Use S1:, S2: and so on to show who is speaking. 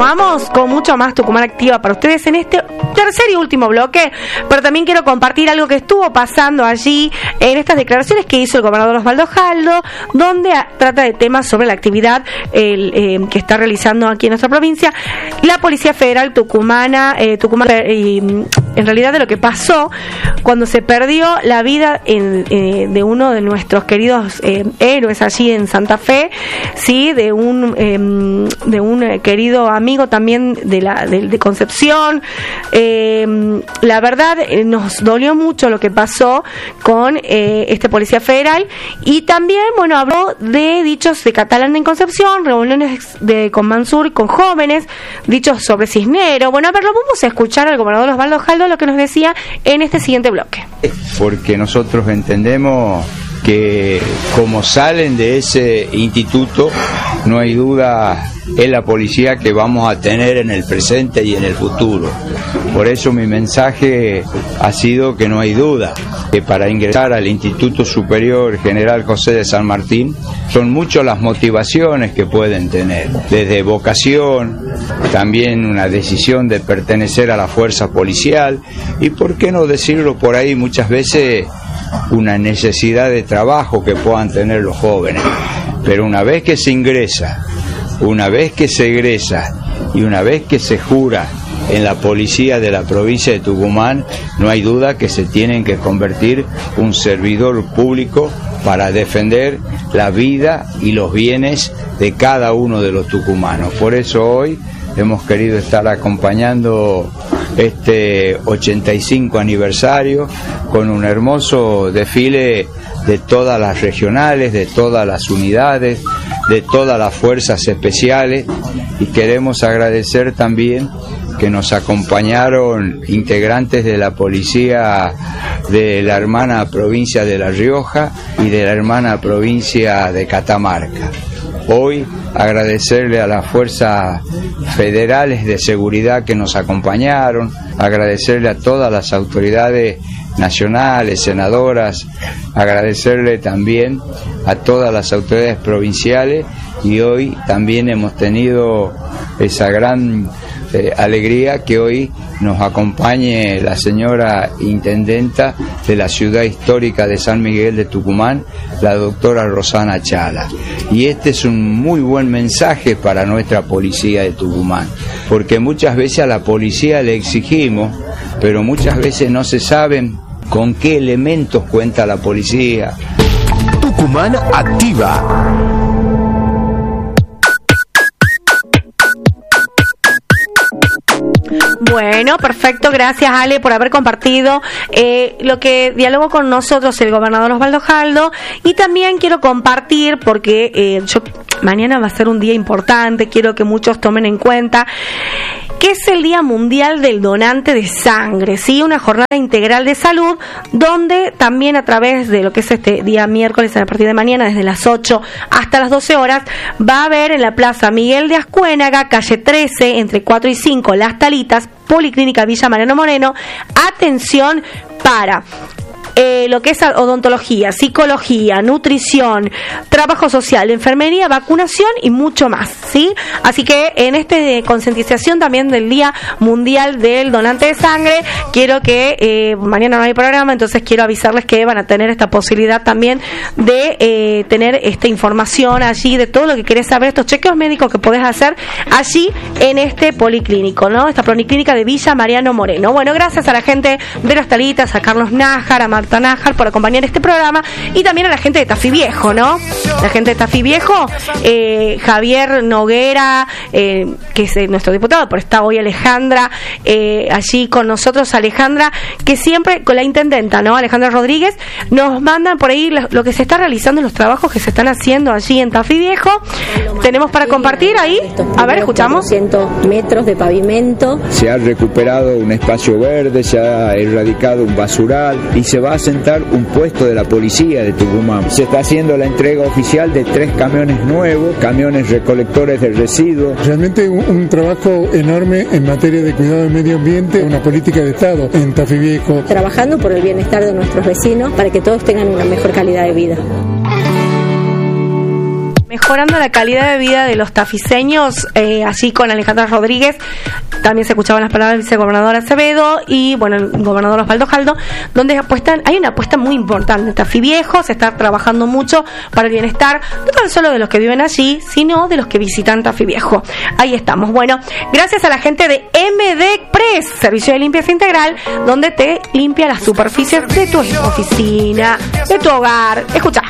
S1: Continuamos con mucho más Tucumán Activa para ustedes en este tercer y último bloque, pero también quiero compartir algo que estuvo pasando allí en estas declaraciones que hizo el gobernador Osvaldo Jaldo, donde trata de temas sobre la actividad que está realizando aquí en nuestra provincia la Policía Federal Tucumana, y en realidad de lo que pasó cuando se perdió la vida de uno de nuestros queridos héroes allí en Santa Fe, sí, de un querido amigo también de Concepción. La verdad nos dolió mucho lo que pasó con este policía federal, y también, bueno, habló de dichos de Catalán en Concepción, reuniones con Mansur y con jóvenes, dichos sobre Cisnero. Bueno, a ver, lo vamos a escuchar al gobernador Osvaldo Jaldo lo que nos decía en este siguiente bloque.
S2: Porque nosotros entendemos que como salen de ese instituto, no hay duda, es la policía que vamos a tener en el presente y en el futuro. Por eso mi mensaje ha sido que no hay duda que para ingresar al Instituto Superior General José de San Martín son muchas las motivaciones que pueden tener, desde vocación, también una decisión de pertenecer a la fuerza policial y, por qué no decirlo por ahí, muchas veces una necesidad de trabajo que puedan tener los jóvenes. Pero una vez que se ingresa, una vez que se egresa y una vez que se jura en la policía de la provincia de Tucumán, no hay duda que se tienen que convertir un servidor público para defender la vida y los bienes de cada uno de los tucumanos. Por eso hoy hemos querido estar acompañando este 85 aniversario con un hermoso desfile de todas las regionales, de todas las unidades, de todas las fuerzas especiales, y queremos agradecer también que nos acompañaron integrantes de la policía de la hermana provincia de La Rioja y de la hermana provincia de Catamarca. Hoy agradecerle a las fuerzas federales de seguridad que nos acompañaron, agradecerle a todas las autoridades nacionales, senadoras, agradecerle también a todas las autoridades provinciales, y hoy también hemos tenido esa gran alegría que hoy nos acompañe la señora intendenta de la ciudad histórica de San Miguel de Tucumán, la doctora Rosana Chala. Y este es un muy buen mensaje para nuestra policía de Tucumán, porque muchas veces a la policía le exigimos, pero muchas veces no se saben con qué elementos cuenta la policía.
S3: Tucumán Activa.
S1: Bueno, perfecto, gracias Ale por haber compartido lo que dialogó con nosotros el gobernador Osvaldo Jaldo. Y también quiero compartir, porque mañana va a ser un día importante, quiero que muchos tomen en cuenta que es el Día Mundial del Donante de Sangre, ¿sí? Una jornada integral de salud, donde también a través de lo que es este día miércoles, a partir de mañana, desde las 8 hasta las 12 horas, va a haber en la Plaza Miguel de Ascuénaga, calle 13, entre 4 y 5, Las Talitas, Policlínica Villa Mariano Moreno, atención para lo que es odontología, psicología, nutrición, trabajo social, enfermería, vacunación y mucho más, ¿sí? Así que en concientización también del Día Mundial del Donante de Sangre, quiero que mañana no hay programa, entonces quiero avisarles que van a tener esta posibilidad también de tener esta información allí de todo lo que querés saber, estos chequeos médicos que podés hacer allí en este policlínico, ¿no? Esta policlínica de Villa Mariano Moreno. Bueno, gracias a la gente de Las Talitas, a Carlos Nájar, a Marta Nájar por acompañar este programa, y también a la gente de Tafí Viejo, ¿no? La gente de Tafí Viejo, Javier Noguera, que es nuestro diputado, pero está hoy Alejandra allí con nosotros, Alejandra, que siempre con la intendenta, ¿no? Alejandra Rodríguez, nos mandan por ahí lo que se está realizando, los trabajos que se están haciendo allí en Tafí Viejo. Tenemos para compartir ahí, a ver, escuchamos.
S4: 400 metros de pavimento.
S2: Se ha recuperado un espacio verde, se ha erradicado un basural y se va a sentar un puesto de la policía de Tucumán. Se está haciendo la entrega oficial de 3 camiones nuevos, camiones recolectores de residuos.
S5: Realmente un trabajo enorme en materia de cuidado del medio ambiente, una política de Estado en Tafí Viejo.
S4: Trabajando por el bienestar de nuestros vecinos para que todos tengan una mejor calidad de vida.
S1: Mejorando la calidad de vida de los tafiseños, allí con Alejandra Rodríguez, también se escuchaban las palabras del vicegobernador Acevedo y, bueno, el gobernador Osvaldo Jaldo, donde hay una apuesta muy importante. Tafí Viejo se está trabajando mucho para el bienestar, no tan solo de los que viven allí, sino de los que visitan Tafí Viejo. Ahí estamos. Bueno, gracias a la gente de MD Express, servicio de limpieza integral, donde te limpia las superficies de tu oficina, de tu hogar. Escucha.